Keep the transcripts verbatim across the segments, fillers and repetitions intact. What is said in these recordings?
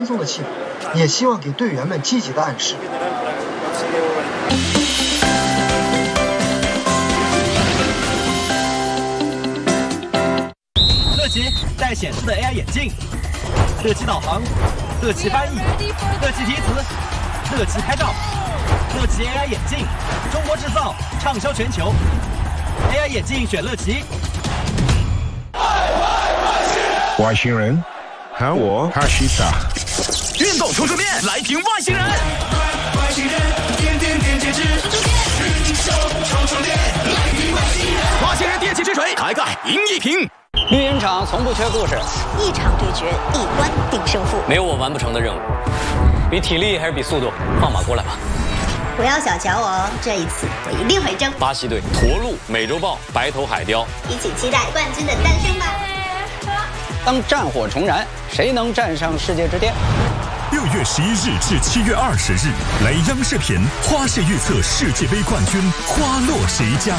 松的气氛，也希望给队员们积极的暗示。 乐奇带显示的 A I 眼镜，乐奇导航，乐奇翻译，乐奇提词，乐奇拍照，乐奇 A I 眼镜，中国制造，畅销全球。A I 眼镜选乐奇。 外星人，喊我哈西达。 运动冲冲面，来瓶外星人。外星人，点点点点之，运手冲冲面，来瓶外星人。外星人电气之水，开盖赢一瓶。 绿茵场从不缺故事， 一场对决，一关定胜负。 没有我完不成的任务。比体力还是比速度？放马过来吧！ 不要小瞧我哦，这一次我一定会争。 巴西队、驼鹿、美洲豹、白头海雕， 一起期待冠军的诞生吧！ 当战火重燃，谁能站上世界之巅？ 六月十一日至七月二十日，来央视频花式预测世界杯冠军花落谁家？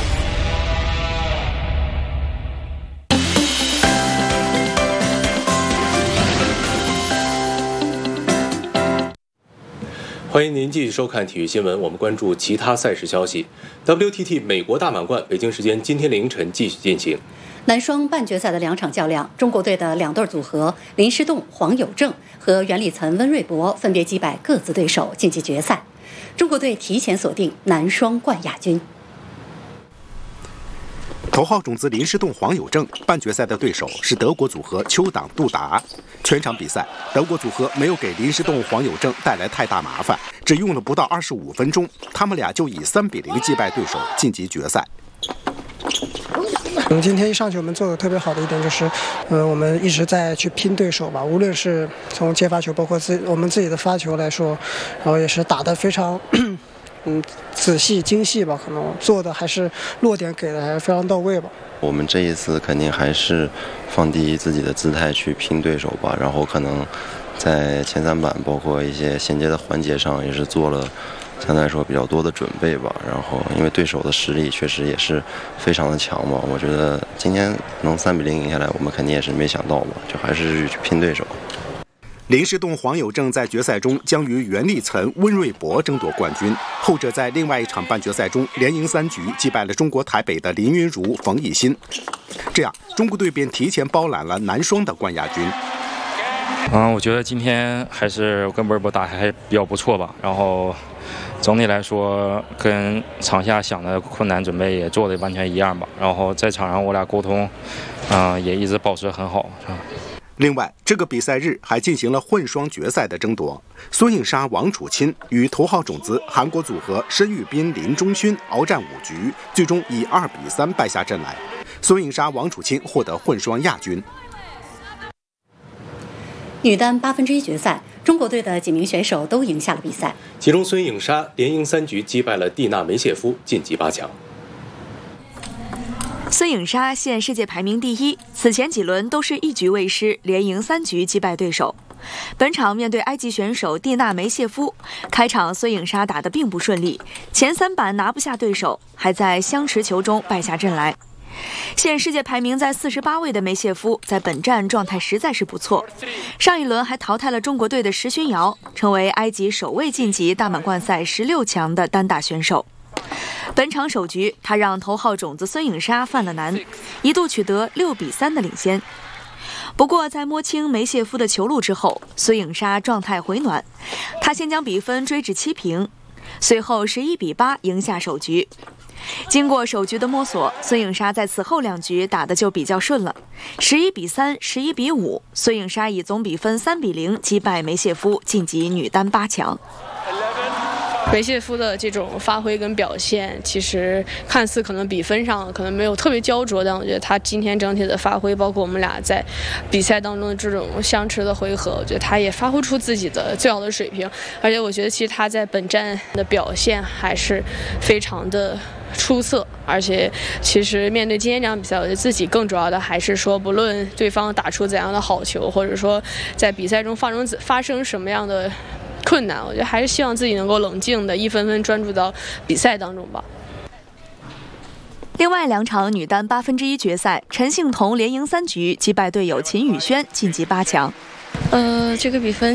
欢迎您继续收看体育新闻，我们关注其他赛事消息。W T T 美国大满贯北京时间今天凌晨继续进行。 男双半决赛的两场较量，中国队的两对组合林诗栋、黄有正和袁立岑、温瑞博分别击败各自对手晋级决赛。中国队提前锁定男双冠亚军。 头号种子林诗栋、黄有正半决赛的对手是德国组合邱党、杜达。全场比赛，德国组合没有给林诗栋、黄有正带来太大麻烦，只用了不到二十五分钟，他们俩就以三比零击败对手，晋级决赛。 嗯，今天一上去我们做的特别好的一点就是，呃，我们一直在去拼对手吧，无论是从接发球，包括自我们自己的发球来说，然后也是打得非常。嗯，仔细精细吧，可能做的还是落点给的还是非常到位吧。 我们这一次肯定还是放低自己的姿态去拼对手吧，然后可能在前三板包括一些衔接的环节上也是做了相对来说比较多的准备吧。然后因为对手的实力确实也是非常的强嘛，我觉得今天能三比零赢下来，我们肯定也是没想到吧，就还是去拼对手。 林诗栋、黄有正在决赛中将与袁立岑、温瑞博争夺冠军，后者在另外一场半决赛中连赢三局，击败了中国台北的林昀儒、冯艺昕。这样，中国队便提前包揽了男双的冠亚军。 嗯，我觉得今天还是跟温博打还比较不错吧。然后总体来说，跟场下想的困难准备也做的完全一样吧。然后在场上我俩沟通，嗯、呃，也一直保持很好，是吧？ 另外，这个比赛日还进行了混双决赛的争夺，孙颖莎、王楚钦与头号种子韩国组合申玉彬、林钟勋鏖战五局，最终以二比三败下阵来。孙颖莎、王楚钦获得混双亚军。 女单八分之一决赛，中国队的几名选手都赢下了比赛， 其中孙颖莎连赢三局击败了蒂娜梅谢夫，晋级八强。 孙颖莎现世界排名第一，此前几轮都是一局未失，连赢三局击败对手。本场面对埃及选手蒂娜梅谢夫，开场孙颖莎打得并不顺利，前三板拿不下对手，还在相持球中败下阵来。现世界排名在四十八位的梅谢夫，在本站状态实在是不错，上一轮还淘汰了中国队的石勋瑶，成为埃及首位晋级大满贯赛十六强的单打选手。本场首局，他让头号种子孙颖莎犯了难，一度取得六比三的领先。不过，在摸清梅谢夫的球路之后，孙颖莎状态回暖，她先将比分追至七平，随后十一比八赢下首局。经过首局的摸索，孙颖莎在此后两局打得就比较顺了，十一比三、十一比五，孙颖莎以总比分三比零击败梅谢夫，晋级女单八强。 梅谢夫的这种发挥跟表现，其实看似可能比分上可能没有特别焦灼，但我觉得他今天整体的发挥，包括我们俩在比赛当中的这种相持的回合，我觉得他也发挥出自己的最好的水平。而且我觉得其实他在本站的表现还是非常的出色，而且其实面对今天这场比赛，我觉得自己更主要的还是说，不论对方打出怎样的好球，或者说在比赛中发生发生什么样的困难，我觉得还是希望自己能够冷静的一分分专注到比赛当中吧。 另外两场女单八分之一决赛，陈幸同连赢三局，击败队友秦宇轩，晋级八强。 呃，这个比分